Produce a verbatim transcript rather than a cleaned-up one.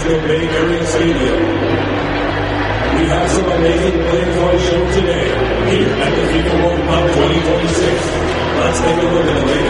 Francisco Bay Area Stadium. We have some amazing players on show today here at the FIFA World Cup twenty twenty-six. Let's take a look at the latest